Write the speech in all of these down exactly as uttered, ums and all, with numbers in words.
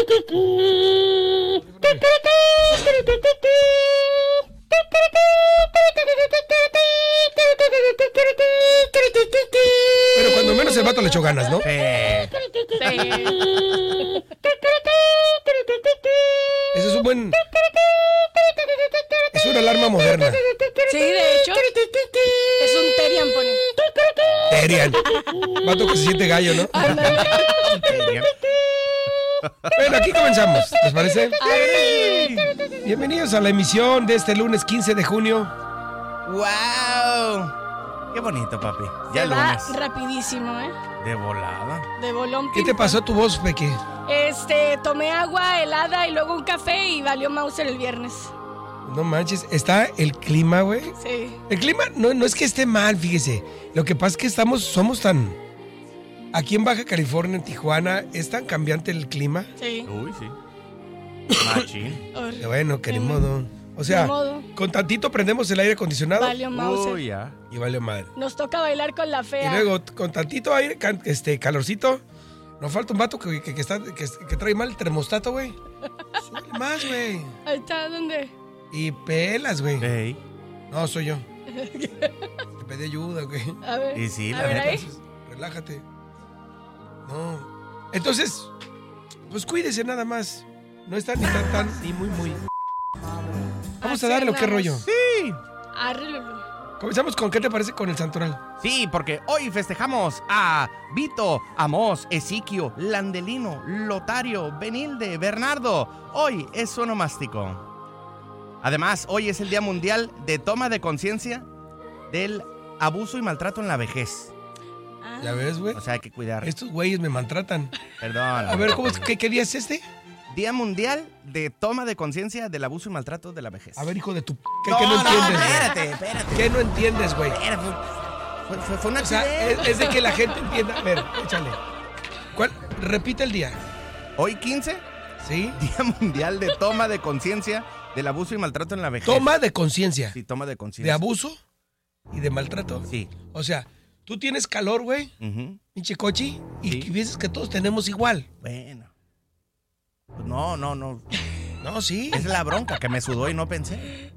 Pero cuando menos el vato le echó ganas, ¿no? Sí. Sí. Ese es un buen... Es una alarma moderna. Sí, de hecho. Es un Terian, pone. Terian. Vato que se siente gallo, ¿no? Bueno, aquí comenzamos. ¿Les parece? Bienvenidos a la emisión de este lunes quince de junio. ¡Wow! Qué bonito, papi. Ya Se va lunes. rapidísimo, ¿eh? De volada. De bolón. ¿Qué te pasó a tu voz, Peque? Este, tomé agua helada y luego un café y valió Mauser el viernes. No manches, está el clima, güey. Sí. El clima no, no es que esté mal, fíjese. Lo que pasa es que estamos, somos tan... Aquí en Baja California, en Tijuana, es tan cambiante el clima. Sí. Uy, sí. Machín. Que bueno, que ni modo. O sea, Ni modo. con tantito prendemos el aire acondicionado Valió Mauser. Uy, ya. y vale madre. Nos toca bailar con la Y fea. luego, con tantito aire, can- este, calorcito, nos falta un vato que, que, que está, que, que trae mal el termostato, güey. Súbele más, güey. Ahí está, ¿dónde? Y pelas, güey. Ey. No, soy yo. Te pedí ayuda, güey. A ver. Y sí, a la ver neta. ahí. Entonces, relájate. No. Entonces, pues cuídese nada más. No está ni tan tan ni muy muy. Vamos a Así darle o qué andamos. rollo. Sí. Arréglalo. Comenzamos con ¿qué te parece con el santoral? Sí, porque hoy festejamos a Vito, Amós, Ezequiel, Landelino, Lotario, Benilde, Bernardo. Hoy es su onomástico. Además, hoy es el Día Mundial de Toma de Conciencia del Abuso y Maltrato en la Vejez. Ah. ¿Ya ves, güey? O sea, hay que cuidar. Estos güeyes me maltratan. Perdón. A ver, ¿cómo es- qué, qué día es este? Día Mundial de Toma de Conciencia del Abuso y Maltrato de la Vejez. A ver, hijo de tu... p- ¿Qué no, qué no no, entiendes, güey? espérate, espérate. ¿Qué no entiendes, güey? Espérate, Fue, fue, fue un O sea, accidente. es, es de que la gente entienda. A ver, échale. ¿Cuál? Repite el día. Hoy quince, ¿Sí? Día Mundial de Toma de Conciencia del Abuso y Maltrato en la Vejez. Toma de conciencia. Sí, toma de De conciencia. abuso y de maltrato. Sí. O sea, tú tienes calor, güey, Ujú. pinche cochi, y Sí. que piensas que todos tenemos igual. Bueno. Pues no, no, no. No, sí. Es la bronca que me sudó y no pensé.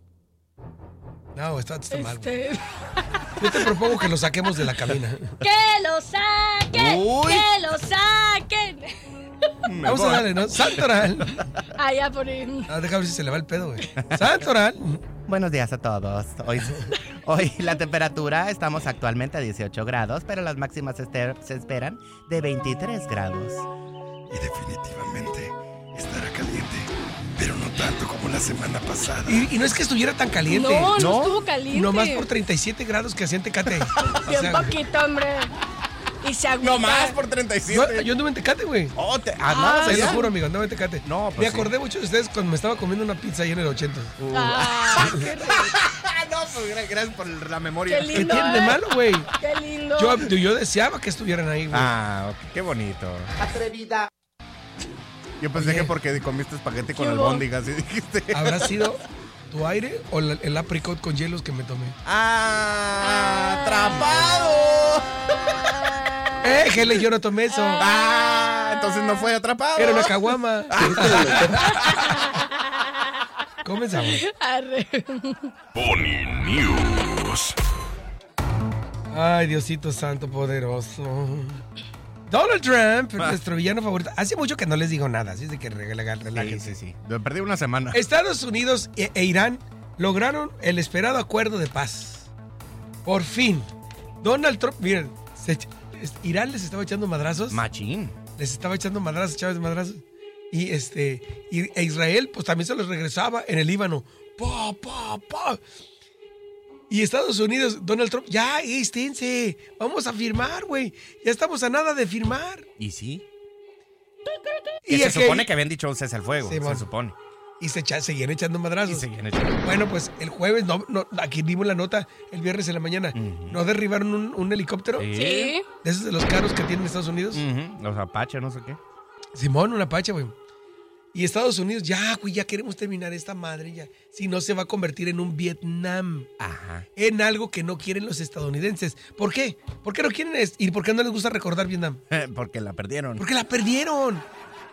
No, está, está mal, güey. Este, Yo te propongo que lo saquemos de la cabina. ¡Que lo saquen! Uy. ¡Que lo saquen! Vamos a darle, ¿no? Santoral. Ah, ya por ahí. Ah, deja ver si se le va el pedo, güey. Santoral. Buenos días a todos. Hoy, hoy la temperatura estamos actualmente a dieciocho grados, pero las máximas este- se esperan de veintitrés grados. Y definitivamente estará caliente, pero no tanto como la semana pasada. Y, y no es que estuviera tan caliente. No, no, ¿No? estuvo caliente. Nomás por treinta y siete grados que hacía en Tecate. O Bien sea, poquito, hombre. Y se agüita. No más por treinta y yo, siete. yo anduve en Tecate, güey. Oh, te, Ah, andabas Te allá. lo juro, amigo, andaba en Tecate. No, pues Me sí. acordé mucho de ustedes cuando me estaba comiendo una pizza ahí en el ochenta. Ah, qué, rico. no, pues gra- gracias por la memoria. Qué ¿Qué lindo. tiene de ¿eh? malo, güey? Qué lindo. Yo, yo deseaba que estuvieran ahí, güey. Ah, ok, qué bonito. Atrevida. Yo pensé Oye. que porque comiste espagueti con ¿Qué hubo? albóndigas y dijiste. ¿Habrá sido tu aire o la- el apricot con hielos que me tomé? ¡Ah! ¡Atrapado! ¡Eh, Gele, yo no tomé eso! ¡Ah! Entonces no fue atrapado. Era una caguama. Comenzamos. Arre. Pony News. Ay, Diosito santo poderoso. Donald Trump, nuestro villano favorito. Hace mucho que no les digo nada, así es de que regala- Sí, relájense. sí, sí. Me perdí una semana. Estados Unidos e, e Irán lograron el esperado acuerdo de paz. Por fin. Donald Trump, miren, se echa- es- Irán les estaba echando madrazos. Machín. les estaba echando madrazos, chaves madrazos. Y este, y, e Israel, pues también se los regresaba en el Líbano. Pa, pa, pa. Y Estados Unidos, Donald Trump, ya, esténse, vamos a firmar, güey. Ya estamos a nada de firmar. ¿Y sí? Y Y se aquel- supone que habían dicho un cese al fuego. Sí, se bueno. supone. Y se echa- seguían echando Y madrazos. seguían echando. Bueno, pues el jueves, no, no, aquí vimos la nota el viernes en la mañana. Ujú. ¿No derribaron un, un helicóptero? Sí. Sí. De esos de los caros que tienen Estados Unidos. Ujú. Los Apache, no sé qué. Simón, una pacha, güey. Y Estados Unidos, ya, güey, ya queremos terminar esta madre, ya. Si no, se va a convertir en un Vietnam. Ajá. En algo que no quieren los estadounidenses. ¿Por qué? ¿Por qué no quieren esto? ¿Y por qué no les gusta recordar Vietnam? Porque la perdieron. Porque la perdieron.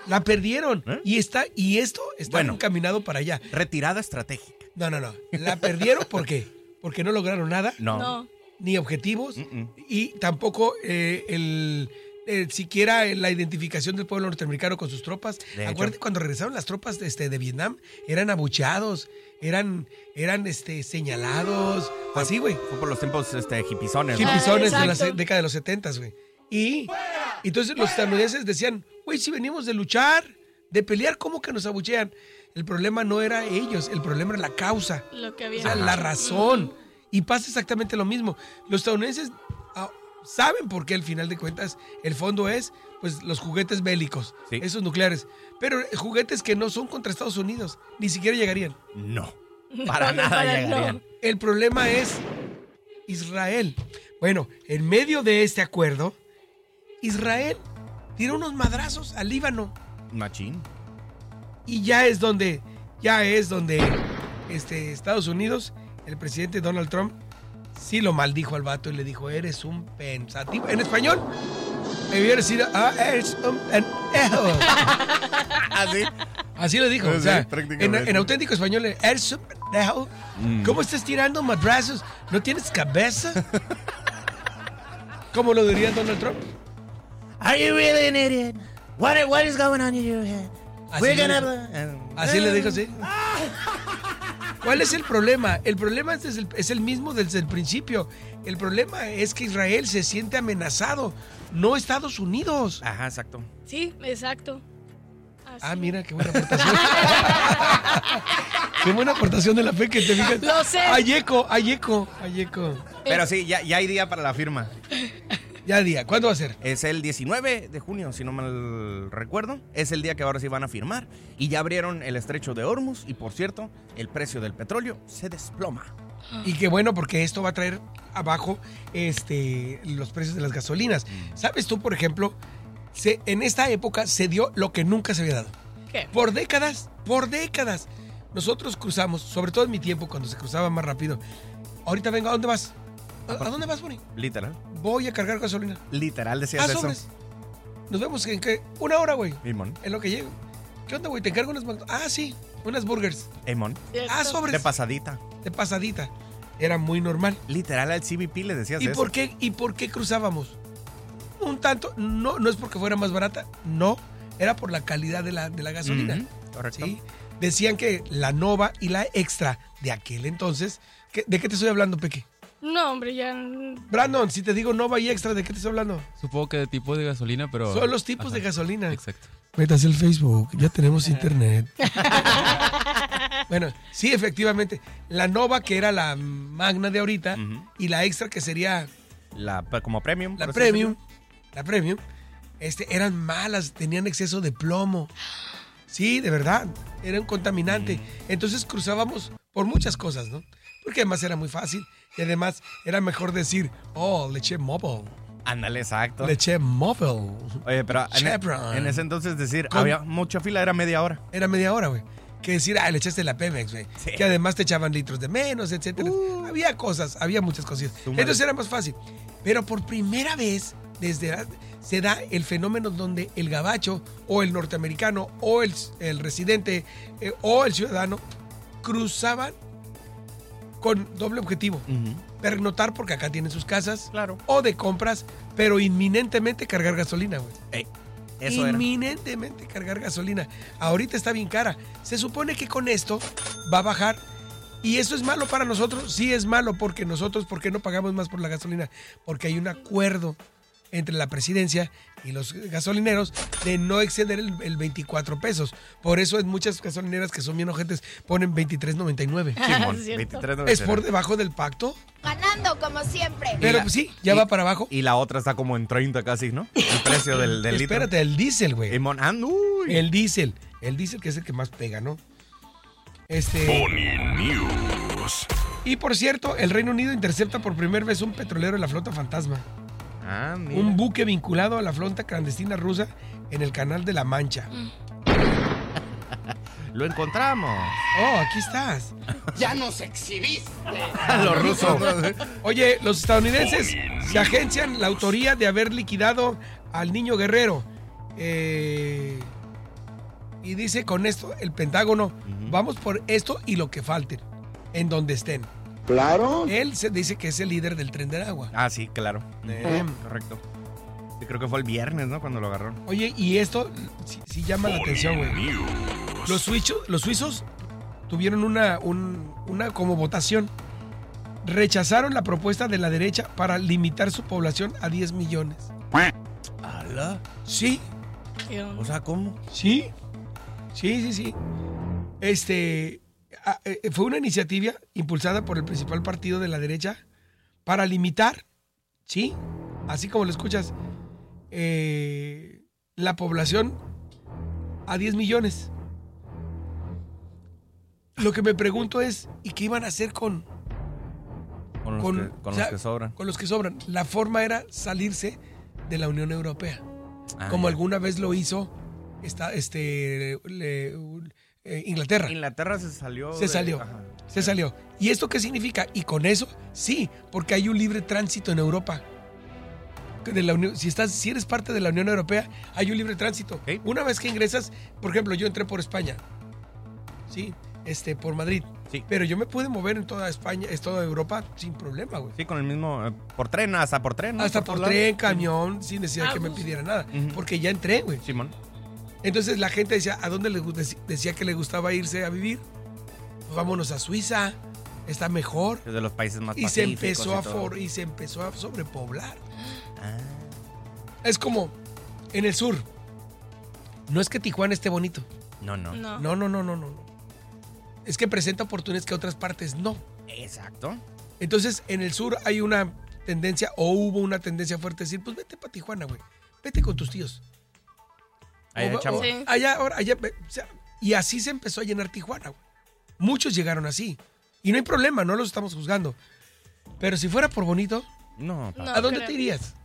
La perdieron. ¿Eh? Y está y esto está Bueno. encaminado para allá. Retirada estratégica. No, no, no. La perdieron ¿por qué? Porque no lograron nada, No. No. ni objetivos, Mm-mm. y tampoco eh, el, eh, siquiera la identificación del pueblo norteamericano con sus tropas. De hecho. Acuérdate, cuando regresaron las tropas de, este, de Vietnam, eran abucheados, eran, eran este, señalados, así, güey. Fue por los tiempos este, hipizones, ¿no? Hipizones Ah, de la exacto. se- década de los setentas, güey. Y entonces los estadounidenses decían, güey, si venimos de luchar, de pelear, ¿cómo que nos abuchean? El problema no era ellos, el problema era la causa. Lo que O había. sea, la razón. Y pasa exactamente lo mismo. Los estadounidenses ah, saben por qué al final de cuentas el fondo es pues los juguetes bélicos, Sí. esos nucleares. Pero juguetes que no son contra Estados Unidos, ni siquiera llegarían. No. Para No, nada para- llegarían. no. El problema es Israel. Bueno, en medio de este acuerdo, Israel tiró unos madrazos al Líbano. Machín. Y ya es donde, ya es donde este, Estados Unidos, el presidente Donald Trump, sí lo maldijo al vato y le dijo, eres un pensativo. En español, me hubiera decir, ah, eres un pendejo. ¿Así? Así lo dijo. Sí, o sea, sí, prácticamente. en, en auténtico español, eres un pendejo. Mm. ¿Cómo estás tirando madrazos? ¿No tienes cabeza? ¿Cómo lo diría Donald Trump? Are you really an idiot? What, what is going on in your head? Así We're le gonna... dijo. Así le dijo, sí. ¿Cuál es el problema? El problema es el, es el mismo desde el principio. El problema es que Israel se siente amenazado, no Estados Unidos. Ajá, exacto. Sí, exacto. Así. Ah, mira, qué buena aportación. Qué buena aportación de la fe que te fijas. Lo sé. Ayeco, Ayeco, Ayeco. Pero sí, ya, ya hay día para la firma. Ya día, ¿cuándo va a ser? Es el diecinueve de junio, si no mal recuerdo. Es el día que ahora sí van a firmar. Y ya abrieron el estrecho de Hormuz. Y por cierto, el precio del petróleo se desploma. Y qué bueno, porque esto va a traer abajo este, los precios de las gasolinas. ¿Sabes tú, por ejemplo, se, en esta época se dio lo que nunca se había dado? ¿Qué? Por décadas, por décadas. Nosotros cruzamos, sobre todo en mi tiempo, cuando se cruzaba más rápido. Ahorita vengo, ¿a dónde vas? ¿A, a dónde vas, Bonnie? Literal. Voy a cargar gasolina. Literal decías Ah, eso. sobres. Nos vemos en qué? Una hora, güey. Emon. En lo que llego. ¿Qué onda, güey? ¿Te encargo unas... Mac- Ah, sí, unas burgers. Emon. ¿Cierto? Ah, sobres. De pasadita. De pasadita. Era muy normal. Literal al C B P le decías ¿Y eso. por qué, ¿Y por qué cruzábamos? Un tanto, no, no es porque fuera más barata, no, era por la calidad de la, de la gasolina. Ujú, correcto. ¿Sí? Decían que la Nova y la Extra de aquel entonces, ¿qué- ¿de qué te estoy hablando, Peque? No, hombre, ya. Brandon, si te digo Nova y Extra, ¿de qué te estoy hablando? Supongo que de tipo de gasolina, pero... Son los tipos Ajá, de gasolina. Exacto. Métase el Facebook, ya tenemos internet. Bueno, sí, efectivamente. La Nova, que era la magna de ahorita, Ujú. y la Extra, que sería La, como premium. la por así Premium, decirlo. la Premium, este, eran malas, tenían exceso de plomo. Sí, de verdad, era un contaminante. Entonces cruzábamos por muchas cosas, ¿no? Porque además era muy fácil y además era mejor decir, oh, leche móvil, Ándale, exacto. leche móvil. Oye, pero en, Chevron. en ese entonces decir, Con- había mucha fila, era media hora. Era media hora, güey. Que decir, ah, le echaste la Pemex, güey. Sí. Que además te echaban litros de menos, etcétera. Había cosas, había muchas cosas. Súmale. Entonces era más fácil. Pero por primera vez, desde se da el fenómeno donde el gabacho, o el norteamericano, o el, el residente, eh, o el ciudadano, cruzaban con doble objetivo. Pernoctar porque acá tienen sus casas. Claro. O de compras, pero inminentemente cargar gasolina, güey. Ey, eso era. Inminentemente cargar gasolina. Ahorita está bien cara. Se supone que con esto va a bajar. ¿Y eso es malo para nosotros? Sí es malo, porque nosotros, ¿por qué no pagamos más por la gasolina? Porque hay un acuerdo entre la presidencia y los gasolineros de no exceder el, el veinticuatro pesos. Por eso en muchas gasolineras que son bien ojentes ponen veintitrés noventa y nueve. Simón, Cierto. veintitrés Es por debajo del pacto, Ganando como siempre. pero la- pues sí, ya y- va para abajo. Y la otra está como en treinta casi, ¿no? El precio del, del litro. Espérate, el diésel, güey. Emon, ah, uy. El diésel. El diésel que es el que más pega, ¿no? Este... Bonnie News. Y por cierto, el Reino Unido intercepta por primera vez un petrolero de la flota fantasma. Ah, mira. Un buque vinculado a la flota clandestina rusa en el Canal de la Mancha. Lo encontramos. Oh, aquí estás. Los rusos. Oye, los estadounidenses se agencian la autoría de haber liquidado al niño guerrero. Eh, Y dice con esto el Pentágono, uh-huh. vamos por esto y lo que falten, en donde estén. Claro. Él se dice que es el líder del Tren del Agua. Ah, sí, claro. Eh, correcto. Yo creo que fue el viernes, ¿no? Cuando lo agarraron. Oye, y esto sí, sí llama la atención, güey. Los suizos, los suizos tuvieron una, un, una como votación. Rechazaron la propuesta de la derecha para limitar su población a diez millones. ¿Ala? Sí. O sea, ¿cómo? Sí. Sí, sí, sí. Este... Fue una iniciativa impulsada por el principal partido de la derecha para limitar, ¿sí? Así como lo escuchas, eh, la población a diez millones. Lo que me pregunto es, ¿y qué iban a hacer con... Con los, con, que, con o sea, los que sobran? Con los que sobran. La forma era salirse de la Unión Europea. Ah, como ya. alguna vez lo hizo esta, este... Le, Eh, Inglaterra. Inglaterra se salió. Se de... salió. Ajá. Se salió. ¿Y esto qué significa? Y con eso, sí, porque hay un libre tránsito en Europa. De la Unión, si, estás, si eres parte de la Unión Europea, hay un libre tránsito. ¿Sí? Una vez que ingresas, por ejemplo, yo entré por España. Sí, este, por Madrid. Sí. Pero yo me pude mover en toda España, en toda Europa, sin problema, güey. Sí, con el mismo, eh, por tren, hasta por tren, ¿no? Hasta por, por tren, camión, sin necesidad ah, que me pidiera nada. Uh-huh. Porque ya entré, güey. Simón. Entonces la gente decía, ¿a dónde le decía que le gustaba irse a vivir? Pues vámonos a Suiza, está mejor. Es de los países más y se empezó a for, y se empezó a sobrepoblar. Ah. Es como en el sur. No es que Tijuana esté bonito. No, no. No, no, no, no, no, no. Es que presenta oportunidades que otras partes no. Exacto. Entonces en el sur hay una tendencia, o hubo una tendencia fuerte de decir, pues vete para Tijuana, güey. Vete con tus tíos. Allá, o, o, sí. allá, ahora, allá, o sea, y así se empezó a llenar Tijuana, güey. Muchos llegaron así. Y no hay problema, no los estamos juzgando. Pero si fuera por bonito, no, no ¿a dónde creo. te irías?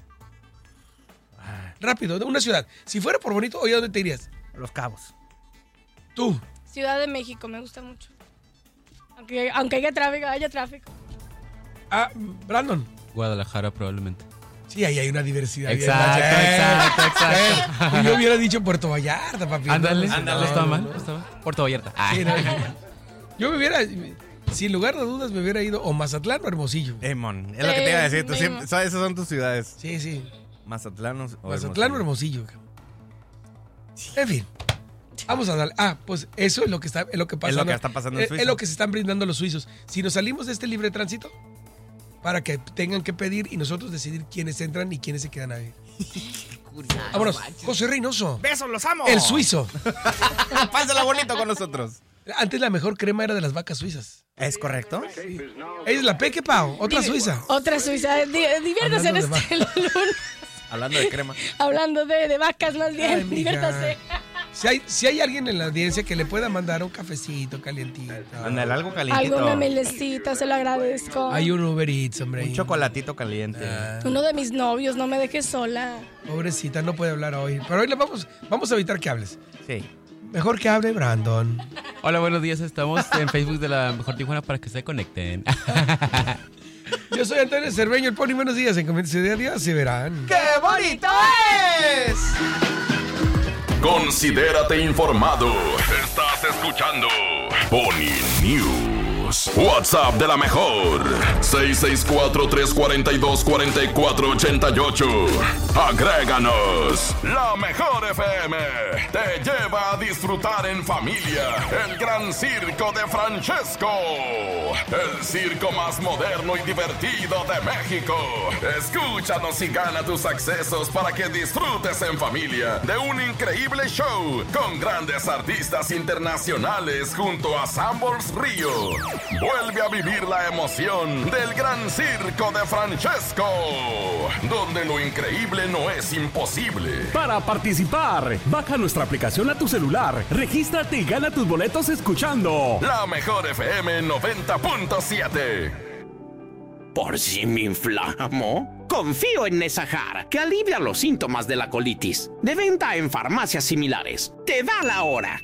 Ah. Rápido, de una ciudad. Si fuera por bonito, ¿oye a dónde te irías? Los Cabos. ¿Tú? Ciudad de México, me gusta mucho. Aunque, aunque haya tráfico, haya tráfico. Ah, Brandon. Guadalajara, probablemente. Sí, ahí hay una diversidad. Exacto, bien, exacto, exacto. Eh, yo hubiera dicho Puerto Vallarta, papi. Ándale, no, ándale, no, estaba no, mal, no. estaba. Puerto Vallarta. Sí, no, yo me hubiera, sin lugar de dudas, me hubiera ido o Mazatlán o Hermosillo. Eh, mon, es lo que te iba a decir. Tú siempre, esas son tus ciudades. Sí, sí. Mazatlán o Hermosillo. Mazatlán o Hermosillo. En fin. Vamos a darle. Ah, pues eso es lo que está, es lo que pasa. Es lo que está pasando en Suiza. Es lo que se están brindando los suizos. Si nos salimos de este libre tránsito, para que tengan que pedir y nosotros decidir quiénes entran y quiénes se quedan ahí. Vámonos, José Reynoso. Besos, los amo. El suizo. Pásala bonito con nosotros. Antes la mejor crema era de las vacas suizas. ¿Es correcto? Sí. Es la Peque Pau, otra Div- suiza. Otra suiza. Diviértase en este lunes. Hablando de crema. Hablando de, de vacas más bien. Ay, diviértase. Si hay, si hay alguien en la audiencia que le pueda mandar un cafecito calientito. Ándale, algo calientito. Alguna melecita, se lo agradezco. Hay un Uber Eats, hombre. Un chocolatito caliente. Ah. Uno de mis novios, no me dejes sola. Pobrecita, no puede hablar hoy. Pero hoy le vamos, vamos a evitar que hables. Sí. Mejor que hable Brandon. Hola, buenos días. Estamos en Facebook de la Mejor Tijuana para que se conecten. Yo soy Antonio Cerveño, el Pony. Buenos días. En Comienzo de Día se verán. ¡Qué bonito es! Considérate informado. Estás escuchando Pony News. WhatsApp de la mejor. seis seis cuatro, tres cuatro dos, cuatro cuatro ocho ocho. Agréganos. La mejor F M te lleva a disfrutar en familia el gran circo de Francesco. El circo más moderno y divertido de México. Escúchanos y gana tus accesos para que disfrutes en familia de un increíble show con grandes artistas internacionales junto a Sambors Río. Vuelve a vivir la emoción del gran circo de Francesco, donde lo increíble no es imposible. Para participar, baja nuestra aplicación a tu celular, regístrate y gana tus boletos escuchando La mejor F M noventa punto siete. ¿Por si me inflamo? Confío en Nesajar, que alivia los síntomas de la colitis. De venta en farmacias similares. Te da la hora.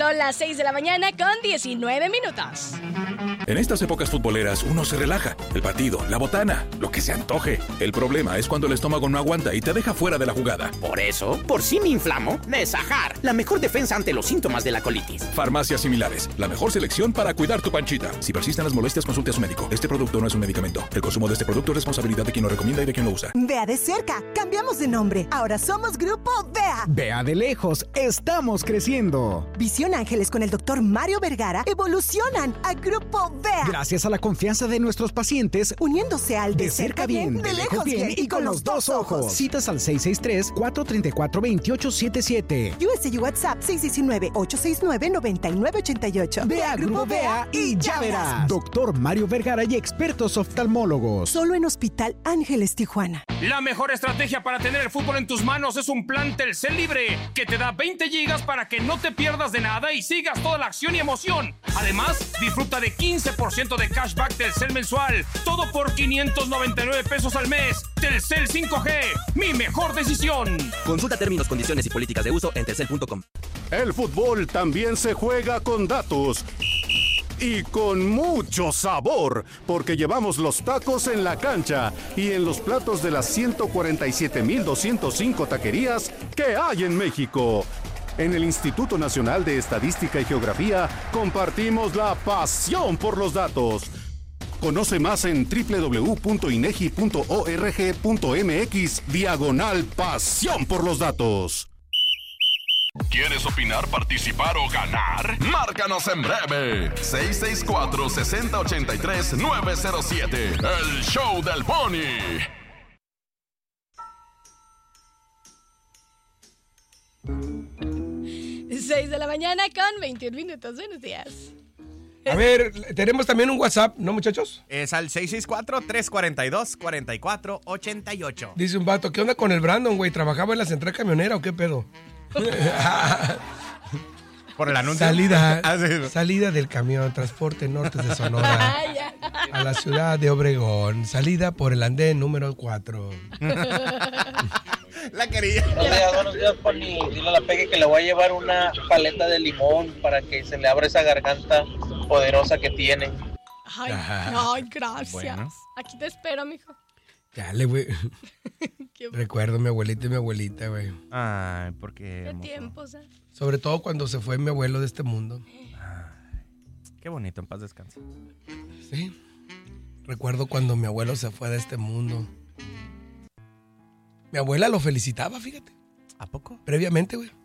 Son las seis de la mañana con diecinueve minutos. En estas épocas futboleras uno se relaja. El partido, la botana, lo que se antoje. El problema es cuando el estómago no aguanta y te deja fuera de la jugada. Por eso, por si me inflamo, Nesajar, la mejor defensa ante los síntomas de la colitis. Farmacias similares, la mejor selección para cuidar tu panchita. Si persisten las molestias, consulte a su médico. Este producto no es un medicamento. El consumo de este producto es responsabilidad de quien lo recomienda y de quien lo usa. Vea de cerca, cambiamos de nombre. Ahora somos Grupo Vea. Vea de lejos, estamos creciendo. Visión Ángeles con el doctor Mario Vergara evolucionan a Grupo Vea. Gracias a la confianza de nuestros pacientes, uniéndose al de, de cerca bien, bien, de lejos bien, bien y con los dos ojos. Citas al seis seis tres, cuatro tres cuatro, dos ocho siete siete. U S U WhatsApp seis uno nueve, ocho seis nueve, nueve nueve ocho ocho. Vea Grupo Vea y ya verás. Doctor Mario Vergara y expertos oftalmólogos. Solo en Hospital Ángeles, Tijuana. La mejor estrategia para tener el fútbol en tus manos es un plan Telcel Libre que te da veinte gigas para que no te pierdas de nada y sigas toda la acción y emoción. Además, disfruta de quince por ciento de cashback Telcel mensual. Todo por quinientos noventa y nueve pesos al mes. Telcel cinco G, mi mejor decisión. Consulta términos, condiciones y políticas de uso en telcel punto com. El fútbol también se juega con datos. Y con mucho sabor, porque llevamos los tacos en la cancha y en los platos de las ciento cuarenta y siete mil doscientos cinco taquerías que hay en México. En el Instituto Nacional de Estadística y Geografía compartimos la pasión por los datos. Conoce más en doble u doble u doble u punto inegi punto org punto mx diagonal pasión por los datos. ¿Quieres opinar, participar o ganar? Márcanos en breve. seis seis cuatro, seis cero ocho tres, nueve cero siete. El Show del Pony. seis de la mañana con veintiún minutos. Buenos días. A ver, tenemos también un WhatsApp, ¿no, muchachos? Es al seis seis cuatro, tres cuatro dos, cuatro cuatro ocho ocho. Dice un vato, ¿qué onda con el Brandon, güey? ¿Trabajaba en la central camionera o qué pedo? Por el anuncio. Salida, salida del camión, transporte norte de Sonora a la ciudad de Obregón. Salida por el andén número cuatro. La quería. Buenos días, buenos días, Pony. Dile a la Peque que le voy a llevar una paleta de limón para que se le abra esa garganta poderosa que tiene. Ay, ay, gracias. Bueno. Aquí te espero, mijo. Dale, güey. Recuerdo a mi abuelita y mi abuelita, güey. Ay, porque... ¿Qué tiempos, eh? Sobre todo cuando se fue mi abuelo de este mundo. Ay, qué bonito, en paz descanse. Sí. Recuerdo cuando mi abuelo se fue de este mundo. Mi abuela lo felicitaba, fíjate. ¿A poco? Previamente, güey.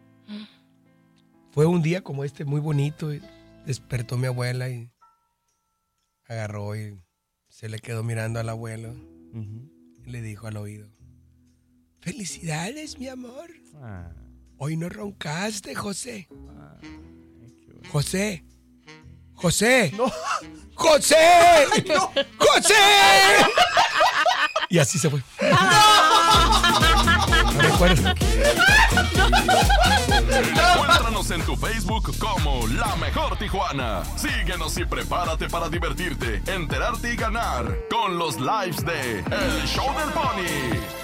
Fue un día como este muy bonito. Y despertó mi abuela y agarró y se le quedó mirando al abuelo. Uh-huh. Y le dijo al oído: felicidades, mi amor. Ah. Hoy no roncaste, José. Ah, José. José. No. José. No. José. Y así se fue. No recuerdo. Encuéntranos en tu Facebook como La Mejor Tijuana. Síguenos y prepárate para divertirte, enterarte y ganar con los lives de El Show del Pony.